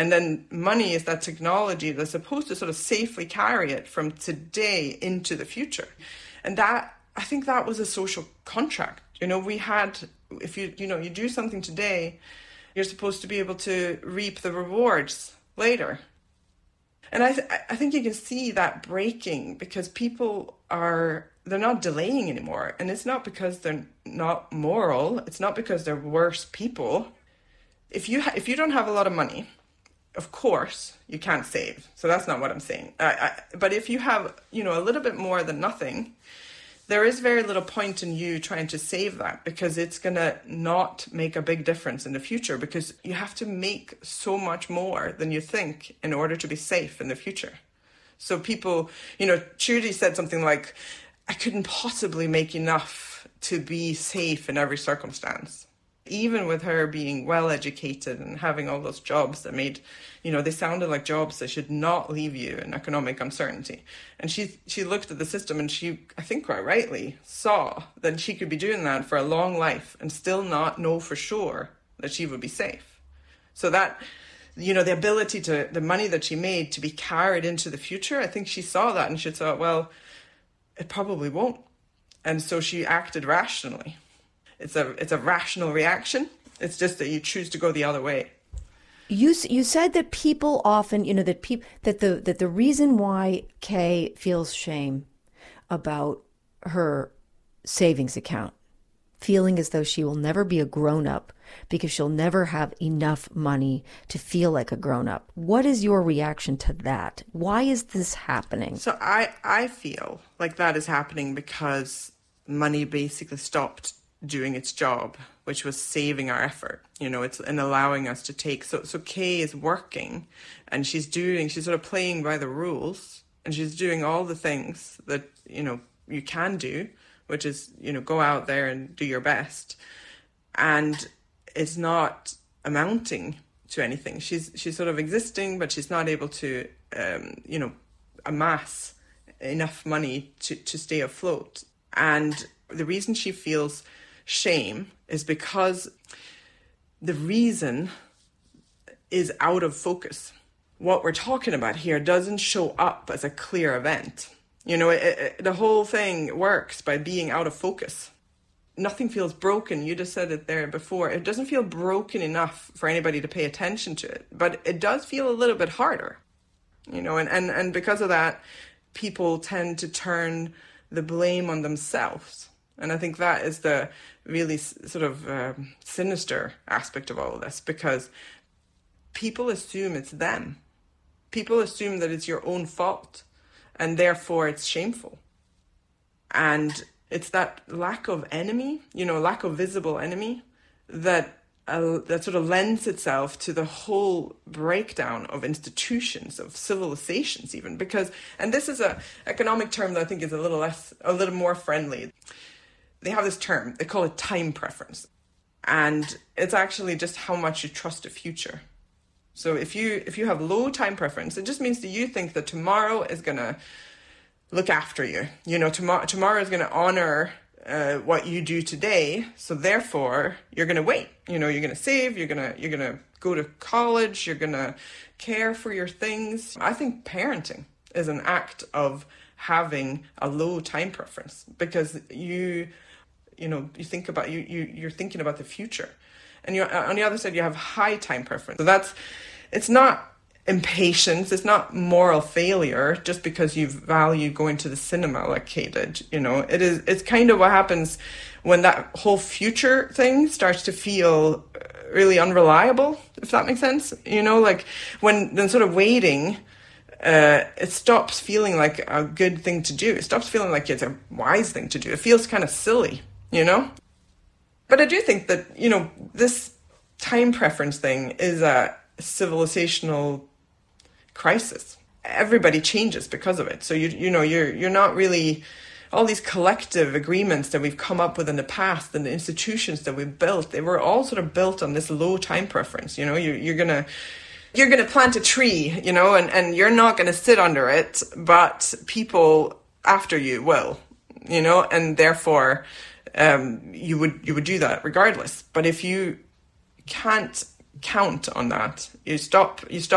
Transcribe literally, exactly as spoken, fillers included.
And then money is that technology that's supposed to sort of safely carry it from today into the future. And that, I think that was a social contract. You know, we had, if you, you know, you do something today, you're supposed to be able to reap the rewards later. And I, th- I think you can see that breaking because people are, they're not delaying anymore. And it's not because they're not moral. It's not because they're worse people. If you ha- if you don't have a lot of money, of course, you can't save. So that's not what I'm saying. I, I, but if you have, you know, a little bit more than nothing, there is very little point in you trying to save that because it's going to not make a big difference in the future because you have to make so much more than you think in order to be safe in the future. So people, you know, Trudy said something like, I couldn't possibly make enough to be safe in every circumstance. Even with her being well-educated and having all those jobs that made, you know, they sounded like jobs that should not leave you in economic uncertainty. And she she looked at the system and she, I think quite rightly, saw that she could be doing that for a long life and still not know for sure that she would be safe. So that, you know, the ability to, the money that she made to be carried into the future, I think she saw that and she thought, well, it probably won't. And so she acted rationally. It's a it's a rational reaction. It's just that you choose to go the other way. You you said that people often, you know, that people that the that the reason why Kay feels shame about her savings account, feeling as though she will never be a grown-up because she'll never have enough money to feel like a grown-up. What is your reaction to that? Why is this happening? So I I feel like that is happening because money basically stopped doing its job, which was saving our effort, you know, it's and allowing us to take. So, so Kay is working and she's doing, she's sort of playing by the rules and she's doing all the things that, you know, you can do, which is, you know, go out there and do your best. And it's not amounting to anything. She's, she's sort of existing, but she's not able to, um, you know, amass enough money to, to stay afloat. And the reason she feels shame is because the reason is out of focus. What we're talking about here doesn't show up as a clear event. You know, it, it, the whole thing works by being out of focus. Nothing feels broken. You just said it there before. It doesn't feel broken enough for anybody to pay attention to it, but it does feel a little bit harder. You know, and, and, and because of that, people tend to turn the blame on themselves. And I think that is the really sort of um, sinister aspect of all of this, because people assume it's them. People assume that it's your own fault, and therefore it's shameful. And it's that lack of enemy, you know, lack of visible enemy, that uh, that sort of lends itself to the whole breakdown of institutions, of civilizations even. Because, and this is a economic term that I think is a little less, a little more friendly. They have this term, they call it time preference. And it's actually just how much you trust the future. So if you if you have low time preference, it just means that you think that tomorrow is going to look after you. You know, tomorrow tomorrow is going to honor uh, what you do today. So therefore, you're going to wait. You know, you're going to save, you're going to you're going to go to college, you're going to care for your things. I think parenting is an act of having a low time preference, because you you know, you think about, you, you, you're thinking about the future. And you're, on the other side, you have high time preference. So that's, it's not impatience, it's not moral failure just because you value going to the cinema like Kay did. You know, it is, it's kind of what happens when that whole future thing starts to feel really unreliable, if that makes sense. You know, like when, then sort of waiting, uh, it stops feeling like a good thing to do. It stops feeling like it's a wise thing to do. It feels kind of silly. You know? But I do think that, you know, this time preference thing is a civilizational crisis. Everybody changes because of it. So, you you know, you're you're not really, all these collective agreements that we've come up with in the past and the institutions that we've built, they were all sort of built on this low time preference. You know, you, you're going to, you're going to plant a tree, you know, and, and you're not going to sit under it, but people after you will, you know, and therefore, Um, you would you would do that regardless. But if you can't count on that, you stop you stop